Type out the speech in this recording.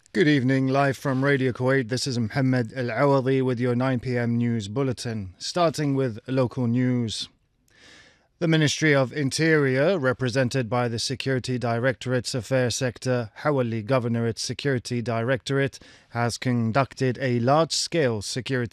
Good evening, live from Radio Kuwait. This is Mohammed Al Awadi with your 9 p.m. news bulletin. Starting with local news. The Ministry of Interior, represented by the Security Directorate's Affairs Sector, Hawali Governorate's Security Directorate, has conducted a large-scale security